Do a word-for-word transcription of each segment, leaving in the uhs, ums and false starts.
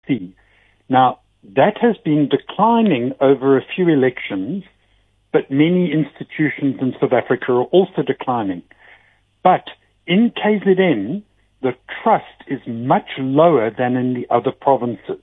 C. Now, that has been declining over a few elections, but many institutions in South Africa are also declining. But in K Z N, the trust is much lower than in the other provinces.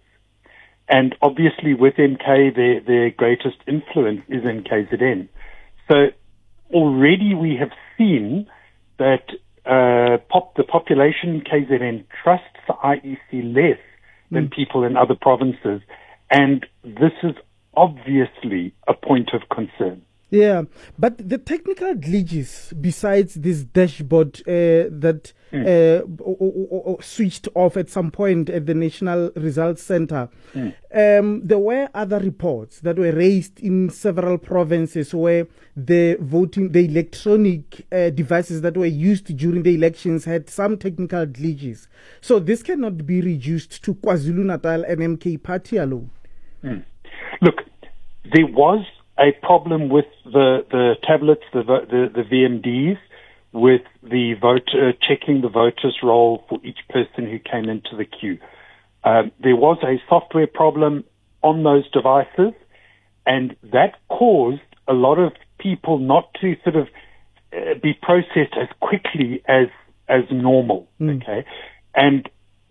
And obviously with M K, their, their greatest influence is in K Z N. So already we have seen that uh, pop, the population in K Z N trusts the I E C less than mm. people in other provinces. And this is obviously a point of concern. Yeah, but the technical glitches, besides this dashboard uh, that mm. uh, o- o- o- switched off at some point at the National Results Center, mm. um, there were other reports that were raised in several provinces where the voting, the electronic uh, devices that were used during the elections had some technical glitches. So this cannot be reduced to KwaZulu-Natal and M K Party alone. Mm. Look, there was a problem with the, the tablets, the, the, the V M Ds, with the voter, checking the voter's roll for each person who came into the queue. Um, there was a software problem on those devices, and that caused a lot of people not to sort of uh, be processed as quickly as, as normal, mm. okay? And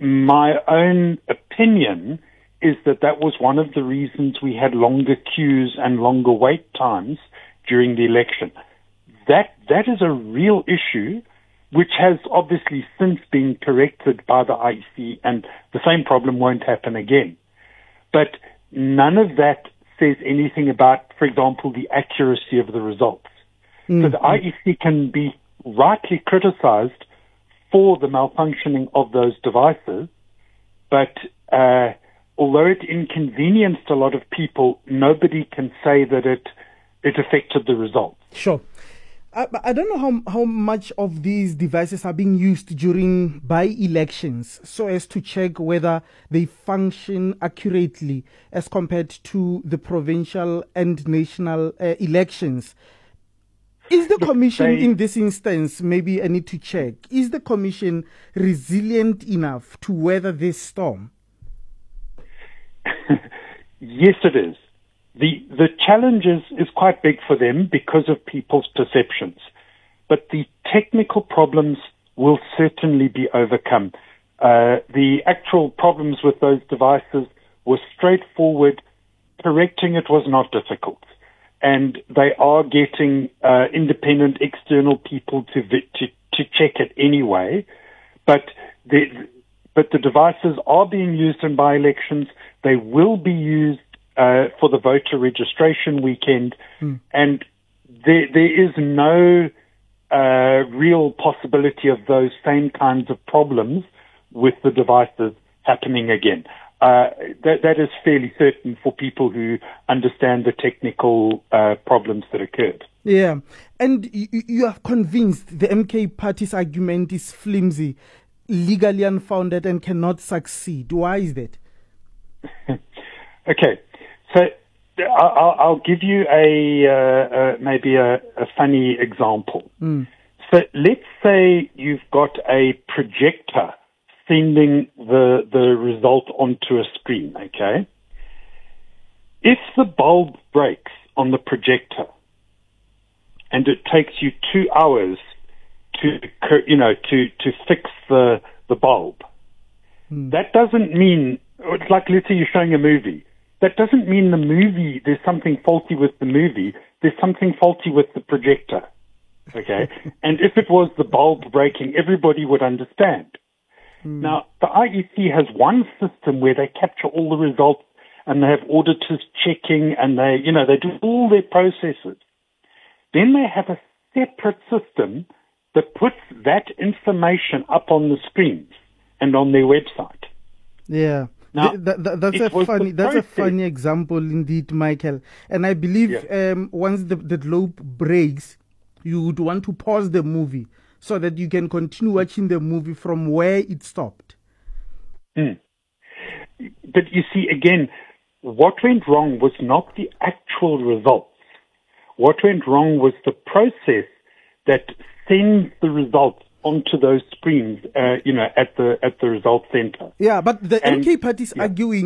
my own opinion is that that was one of the reasons we had longer queues and longer wait times during the election. That that is a real issue, which has obviously since been corrected by the I E C, and the same problem won't happen again. But none of that says anything about, for example, the accuracy of the results. Mm-hmm. So the I E C can be rightly criticized for the malfunctioning of those devices, but uh although it inconvenienced a lot of people, nobody can say that it it affected the results. Sure. I, I don't know how how much of these devices are being used during by-elections so as to check whether they function accurately as compared to the provincial and national uh, elections. Is the Look, Commission they, in this instance, maybe I need to check, is the Commission resilient enough to weather this storm? Yes, it is. The the challenge is, is quite big for them because of people's perceptions. But the technical problems will certainly be overcome. Uh, the actual problems with those devices were straightforward. Correcting it was not difficult. And they are getting uh, independent external people to, to to check it anyway. But the But the devices are being used in by-elections. They will be used uh, for the voter registration weekend. Mm. And there, there is no uh, real possibility of those same kinds of problems with the devices happening again. Uh, that, that is fairly certain for people who understand the technical uh, problems that occurred. Yeah. And you, you are convinced the M K Party's argument is flimsy, legally unfounded, and cannot succeed. Why is that? Okay, so I'll, I'll give you a uh, uh, maybe a, a funny example. Mm. So let's say you've got a projector sending the the result onto a screen. Okay, if the bulb breaks on the projector, and it takes you two hours to you know to to fix the the bulb. Hmm. That doesn't mean it's like, let's say you're showing a movie. That doesn't mean the movie there's something faulty with the movie. There's something faulty with the projector. Okay, and if it was the bulb breaking, everybody would understand. Hmm. Now the I E C has one system where they capture all the results and they have auditors checking and they you know they do all their processes. Then they have a separate system that puts that information up on the screens and on their website. Yeah. Now, th- th- th- that's a funny that's a funny example indeed, Michael. And I believe yeah. um, once the, the globe breaks, you would want to pause the movie so that you can continue watching the movie from where it stopped. Mm. But you see, again, what went wrong was not the actual results. What went wrong was the process that sends the results onto those screens, uh, you know, at the at the result center. Yeah, but the and, M K Party is yeah. arguing